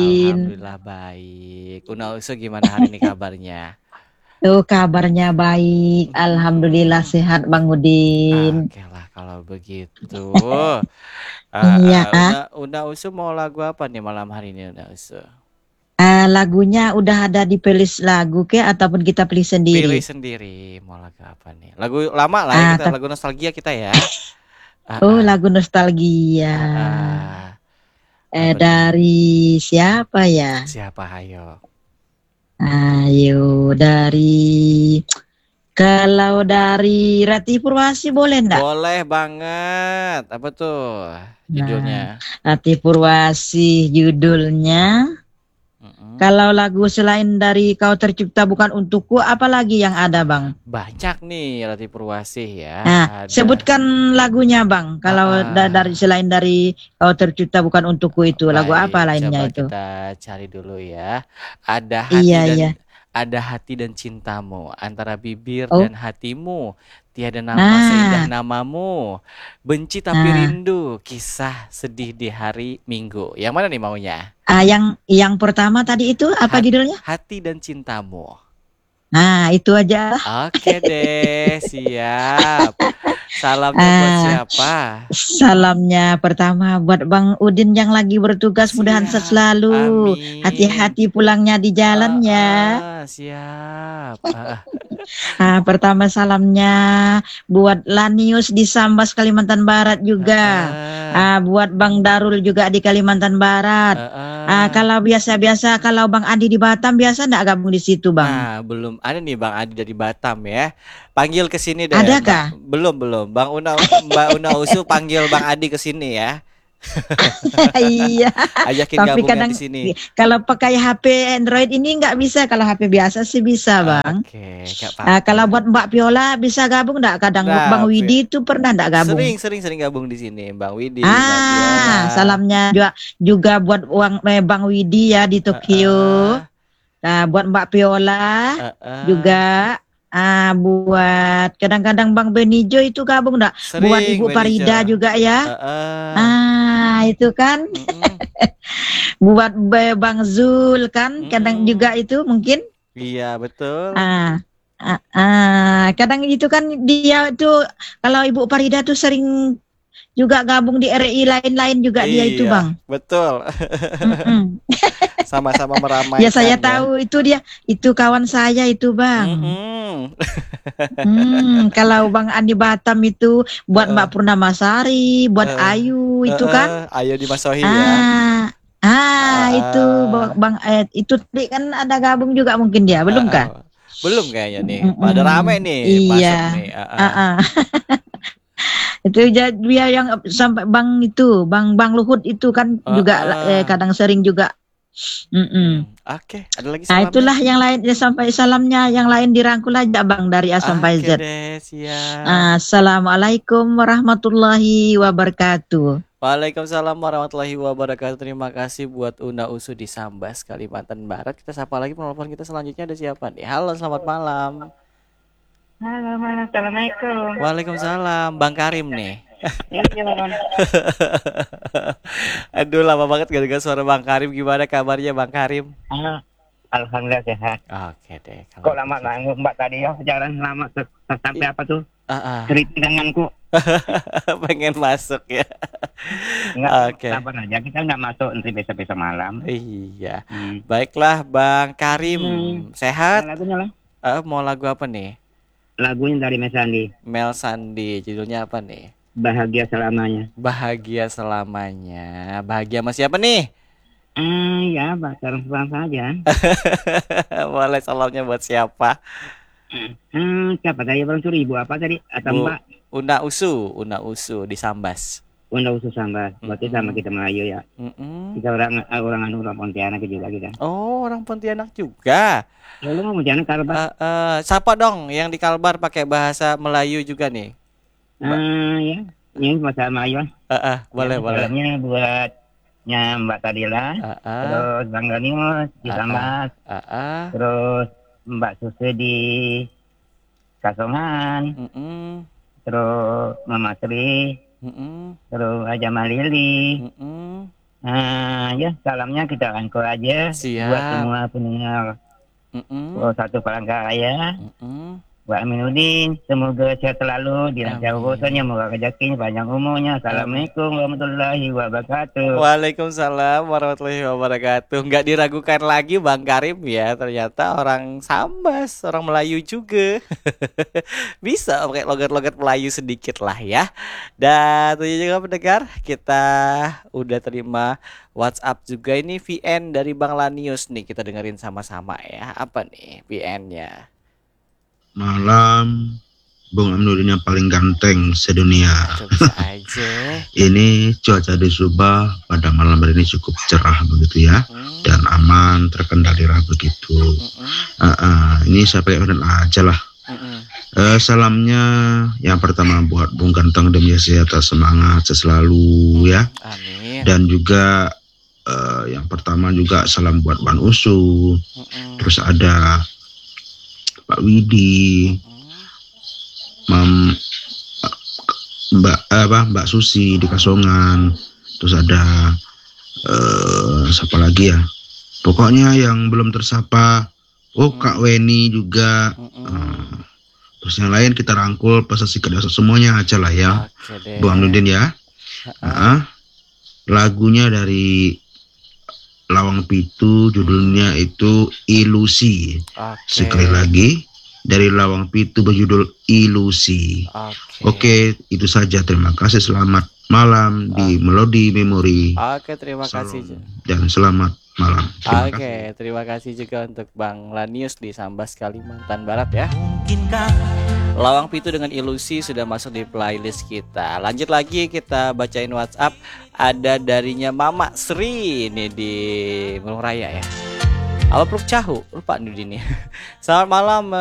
Alhamdulillah baik. Una Usu gimana hari ini kabarnya? Tuh kabarnya baik, alhamdulillah Hmm, sehat Bang Udin. oke lah kalau begitu. Iya, Una Usu mau lagu apa nih malam hari ini Una Usu? lagunya udah ada di playlist lagu ke ataupun kita pilih sendiri. Pilih sendiri mau lagu apa nih? Lagu lama lah ya Ah, kita, ta- lagu nostalgia kita ya. Ah, oh ah, lagu nostalgia. ah, ah. Apa nih? Dari siapa ya? Siapa hayo? Ayo kalau dari Rati Purwasi boleh ndak? Boleh banget. Apa tuh judulnya? Nah, Rati Purwasi judulnya. Mm-mm. Kalau lagu selain dari Kau Tercipta Bukan Untukku, apa lagi yang ada, Bang? Banyak nih Lati Purwasih ya. Nah, Ada. sebutkan lagunya, Bang. Ah, Kalau dari ah. selain dari Kau Tercipta Bukan Untukku itu, lagu apa Baik, lainnya coba itu? kita cari dulu ya. Ada Iya, hati iya. dan ada hati dan cintamu, antara bibir Oh, dan hatimu. Tiada nama seindah nah, namamu. Benci tapi nah. rindu, kisah sedih di hari Minggu. Yang mana nih maunya? Yang pertama tadi itu apa judulnya? Hati dan cintamu. Nah, itu aja. Oke deh, siap. Salamnya buat Ah, siapa? salamnya pertama buat Bang Udin yang lagi bertugas, mudahan sehat Siap, selalu. amin. Hati-hati pulangnya di jalan ya. Siap. Pertama salamnya buat Lanius di Sambas, Kalimantan Barat juga. Buat Bang Darul juga di Kalimantan Barat. Kalau biasa-biasa, kalau Bang Andi di Batam biasa enggak gabung di situ, Bang? Nah, belum ada nih Bang Adi dari Batam ya. Panggil ke sini deh, Mbak. Adakah? Belum, belum. Mbak Una Usu panggil Bang Adi ke sini ya. Iya, Ajakin tapi gabungan kadang di sini. kalau pakai HP Android ini nggak bisa. Kalau HP biasa sih bisa, Bang. Oke, gak apa-apa. Kalau buat Mbak Viola bisa gabung nggak? Kadang buat Bang Nah, Widi itu pernah nggak gabung? sering gabung di sini, Bang Widi, Mbak Viola. Salamnya juga buat Bang Widi ya di Tokyo. Heeh, Buat Mbak Viola heeh. juga. Buat kadang-kadang Bang Benijo itu gabung enggak? Buat Sering Ibu Benijo. Farida juga ya. Heeh. Itu kan Mm-mm, buat Bang Zul kan kadang mm-mm. juga itu mungkin. Iya, betul. Ah, Kadang itu kan dia itu kalau Ibu Farida tuh sering juga gabung di RI lain-lain juga dia itu Iya, Bang. betul. Mm-mm. Sama-sama Ya saya meramaikan ya. tahu itu dia, itu kawan saya itu Bang. Mm-mm. Kalau Bang Andi Batam itu buat Mbak Heeh, Purnamasari, buat heeh, Ayu itu kan. heeh. Ayo di Mas Sohib ya. Ah, itu Heeh, Bang itu tadi kan ada gabung juga mungkin dia, belum heeh. kah? Belum kayaknya nih. Pada rame Mm-mm, nih masuk iya. nih. Heeh. Ah, ah. Itu dia yang sampai Bang itu, Bang Bang Luhut itu kan juga Heeh. kadang sering juga. Mm-mm. Oke, ada lagi salamnya? Itulah yang lain ya, sampai salamnya yang lain dirangkul aja Bang dari A sampai Oke Z. deh, siap. Assalamualaikum warahmatullahi wabarakatuh. Waalaikumsalam warahmatullahi wabarakatuh. Terima kasih buat Una Usu di Sambas, Kalimantan Barat. Kita sapa lagi penelpon kita selanjutnya ada siapa nih? Halo, selamat malam. Halo, Mas. Assalamualaikum. Waalaikumsalam, Bang Karim nih. Iya, Bang. Aduh, lama banget gak dengar suara Bang Karim. Gimana kabarnya Bang Karim? Ah, Alhamdulillah sehat. Oke deh, kalau Kok lama begitu. nggak Mbak tadi ya jalan lama sampai I- apa tuh? ah, ah. Cerita tanganku. Pengen masuk ya. Nggak Oke. sabar aja, kita nggak masuk nanti besok-besok malam. Iya. Hmm. Baiklah Bang Karim. Nah, Sehat? lagunya lah. Mau lagu apa nih? Lagunya dari Mesandi. Mel Sandi. Judulnya apa nih? Bahagia selamanya. Bahagia selamanya. Bahagia sama siapa nih? Ya, bareng saja. Boleh salamnya buat siapa? Siapa tadi Bang Suri? Ibu apa tadi? Atau Bu Mbak? Una Usu di Sambas. Unda Usus Sambas. Berarti sama Mm-mm. kita Melayu ya. Mm-mm. Kita orang Pontianak juga kita. Oh, orang Pontianak juga. Ya lu mau Pontianak Kalbar? Siapa dong yang di Kalbar pakai bahasa Melayu juga nih? Mbak. Ya, ini bahasa Melayu. Ya, Boleh, boleh. salamnya buatnya Mbak Tadila, Uh, uh, terus Bang Danius di uh, uh, Sambas, uh, uh. terus Mbak Susi di Kasongan, Mm-mm. terus Mama Sri, Mm-mm. terus Aja Malili, Mm-mm. Ya, salamnya kita rangkul aja buat Siap. semua pendengar Mm-mm. Satu Palangkaraya. Mm-mm. Buat Aminuddin, semoga sehat selalu, dilancar Amin. urusannya, murah rezekinya, panjang umurnya. Assalamualaikum warahmatullahi wabarakatuh. Waalaikumsalam warahmatullahi wabarakatuh. Nggak diragukan lagi Bang Karim ya. Ternyata orang Sambas, orang Melayu juga. Bisa pakai logat-logat Melayu sedikit lah ya. Dan tentunya juga pendengar, kita udah terima WhatsApp juga. Ini VN dari Bang Lanius nih. Kita dengerin sama-sama ya. Apa nih VN-nya? Malam, Bung Aminuddin yang paling ganteng sedunia. Aduh, bisa aja. Ini cuaca di Subah pada malam hari ini cukup cerah begitu ya, dan aman, terkendali lah begitu. Ini saya pakai online aja lah. Salamnya yang pertama buat Bung Ganteng demi sehat, semangat selalu ya. Amin. Dan juga yang pertama juga salam buat Ban Usu. Terus ada Pak Widi, Mbak Susi di Kasongan, terus ada siapa lagi ya? Pokoknya yang belum tersapa, Kak Weni juga. Terus yang lain kita rangkul pesan sikat semuanya aja lah ya, Bu Aminuddin ya. Lagunya dari Lawang Pitu, judulnya itu Ilusi. Sekali lagi dari Lawang Pitu berjudul Ilusi. Oke, itu saja. Terima kasih. Selamat malam di Melodi Memori. Oke, terima kasih. Dan selamat malam. Oke, terima kasih juga untuk Bang Lanius di Sambas, Kalimantan Barat ya. Lawang Pitu dengan Ilusi sudah masuk di playlist kita. Lanjut lagi, kita bacain WhatsApp. Ada darinya Mama Sri ini di Melung Raya ya. Apa Pruk Cahu? Lupa nih. Selamat malam